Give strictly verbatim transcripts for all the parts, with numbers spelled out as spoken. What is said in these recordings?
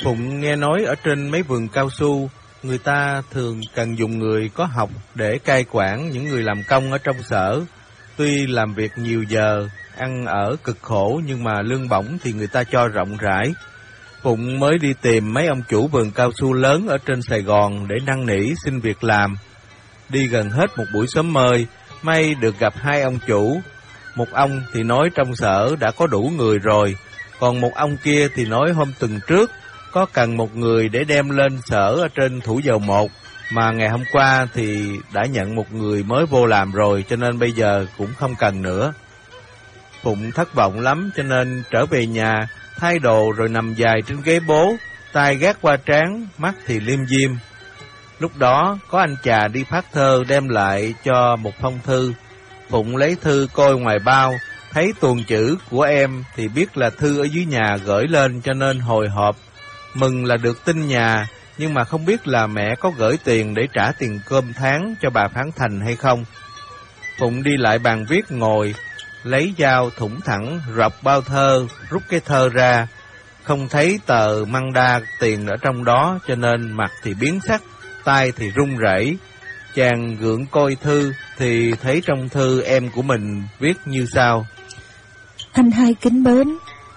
Phụng nghe nói ở trên mấy vườn cao su, người ta thường cần dùng người có học để cai quản những người làm công ở trong sở. Tuy làm việc nhiều giờ, ăn ở cực khổ nhưng mà lương bổng thì người ta cho rộng rãi. Phụng mới đi tìm mấy ông chủ vườn cao su lớn ở trên Sài Gòn để năn nỉ xin việc làm. Đi gần hết một buổi sớm mời, may được gặp hai ông chủ. Một ông thì nói trong sở đã có đủ người rồi, còn một ông kia thì nói hôm tuần trước có cần một người để đem lên sở ở trên Thủ Dầu Một, mà ngày hôm qua thì đã nhận một người mới vô làm rồi, cho nên bây giờ cũng không cần nữa. Phụng thất vọng lắm cho nên trở về nhà, thay đồ rồi nằm dài trên ghế bố, tay gác qua trán, mắt thì liêm diêm. Lúc đó có anh chà đi phát thơ đem lại cho một phong thư. Phụng lấy thư coi ngoài bao, thấy tuồng chữ của em thì biết là thư ở dưới nhà gửi lên, cho nên hồi hộp, mừng là được tin nhà, nhưng mà không biết là mẹ có gửi tiền để trả tiền cơm tháng cho bà Phán Thành hay không. Phụng đi lại bàn viết ngồi, lấy dao thủng thẳng, rọc bao thơ, rút cái thơ ra, không thấy tờ măng đa tiền ở trong đó, cho nên mặt thì biến sắc, tay thì run rẩy. Chàng gượng coi thư thì thấy trong thư em của mình viết như sau: Anh hai kính mến,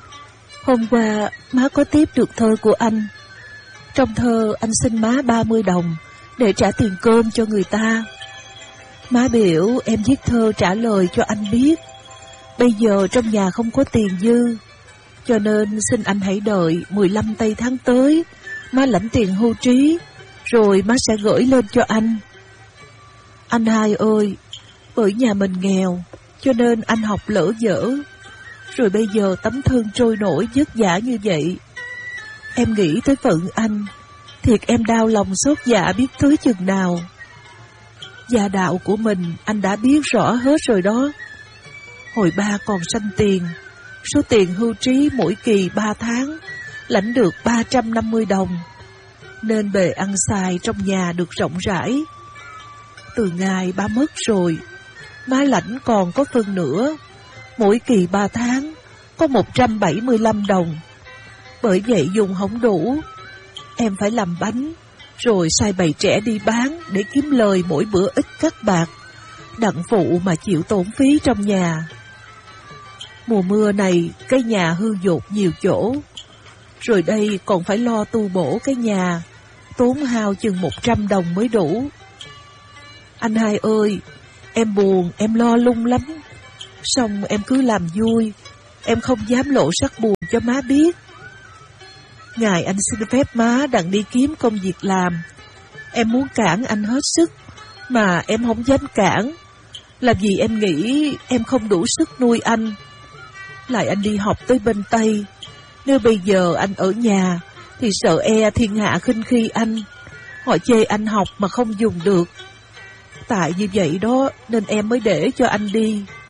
hôm qua má có tiếp được thơ của anh. Trong thơ anh xin má ba mươi đồng để trả tiền cơm cho người ta. Má biểu em viết thơ trả lời cho anh biết. Bây giờ trong nhà không có tiền dư, cho nên xin anh hãy đợi mười lăm tây tháng tới, má lãnh tiền hưu trí, rồi má sẽ gửi lên cho anh. Anh hai ơi, bởi nhà mình nghèo, cho nên anh học lỡ dở, rồi bây giờ tấm thân trôi nổi vất vả như vậy. Em nghĩ tới phận anh, thiệt em đau lòng xót dạ biết tới chừng nào. Gia đạo của mình anh đã biết rõ hết rồi đó. Hồi ba còn sanh tiền, số tiền hưu trí mỗi kỳ ba tháng lãnh được ba trăm năm mươi đồng, nên bề ăn xài trong nhà được rộng rãi. Từ ngày ba mất rồi, má lãnh còn có phần nữa, mỗi kỳ ba tháng có một trăm bảy mươi lăm đồng. Bởi vậy dùng không đủ, em phải làm bánh, rồi sai bầy trẻ đi bán để kiếm lời mỗi bữa ít cắt bạc, đặng phụ mà chịu tổn phí trong nhà. Mùa mưa này cái nhà hư dột nhiều chỗ, rồi đây còn phải lo tu bổ cái nhà, tốn hao chừng một trăm đồng mới đủ. Anh hai ơi, em buồn, em lo lung lắm. Xong em cứ làm vui, em không dám lộ sắc buồn cho má biết. Ngày anh xin phép má đặng đi kiếm công việc làm, em muốn cản anh hết sức, mà em không dám cản, là vì em nghĩ em không đủ sức nuôi anh. Lại anh đi học tới bên Tây, nếu bây giờ anh ở nhà thì sợ e thiên hạ khinh khi anh, họ chê anh học mà không dùng được. Tại như vậy đó nên em mới để cho anh đi.